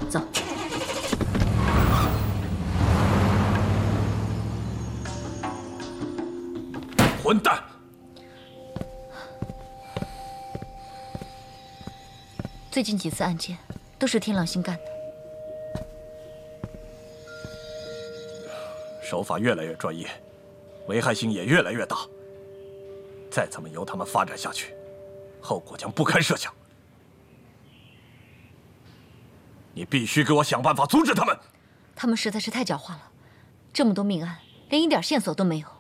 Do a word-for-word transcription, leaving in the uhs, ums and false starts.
走。 混蛋！ 最近几次案件都是天狼星干的， 手法越来越专业，危害性也越来越大。再这么由他们发展下去，后果将不堪设想。你必须给我想办法阻止他们。 他们实在是太狡猾了，这么多命案，连一点线索都没有。